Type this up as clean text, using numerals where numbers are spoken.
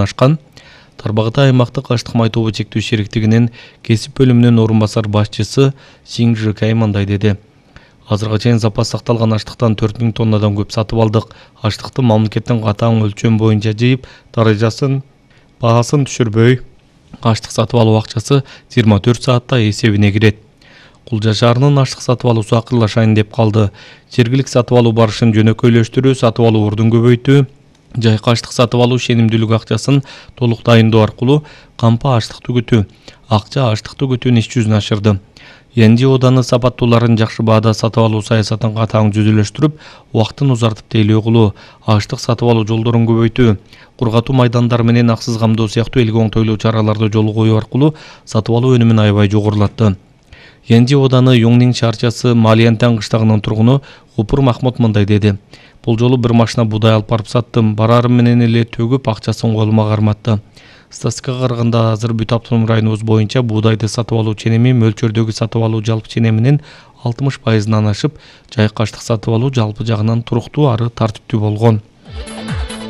мыңдан ашкан. Тарбағатай аймактык аштык май тобу чектүү шериктигинин кесип бөлүмүнүн орун басар башчысы Сиңжи Кай мындай деди. Азырга чейин запас сакталган аштыктан 4000 тоннадан көп сатып алдык. Аштыкты мамлекеттин катаң өлчөм боюнча жыйып, даражасын, баасын түшүрбөй, аштык сатып алуу акчасы 24 саатта эсебине кирет. Кулжа шаарынын аштык сатып алуусу акырлашайын деп калды. Жергилик сатып алуу барышын жөнөкөйлөштүрүү, сатып алуу ордун көбөйтүү, жайкы аштык сатып алуу шенимдүүлүк акчасын толук дайындоо аркылуу кампа аштык түгүтүү, акча аштык түгүтүүнүн иш жүзүн ашырды. Энди оданы сапаттууларын жакшы баада сатып алуу саясатын катаң жүзүлөштүрүп, убактын узартып тейлөө кылуу, аштык сатып алуу жолдорун көбөйтүү, кургатуу майдандары менен аксыз камдоо сыяктуу элге оңтойлуу чараларды жолго коюу аркылуу сатып алуу өнүмүн аябай жогорулатты. Энди оданы Юңнин шаарчасы Малиянтан кыштагынын тургуну Гупур Махмут мындай деди. Бул жолу бир машина буудай алып барып саттым. Барарым менен эле төгүп акчасын колума карматты. Статистикага караганда азыр бүт автоном районубуз боюнча буудайды сатып алуу ченеми мөлчөрдөгү сатып алуу жалпы ченеминин 60%-дан ашып, жайкы аштык сатып алуу жалпы жагынан туруктуу ары тартиптүү болгон.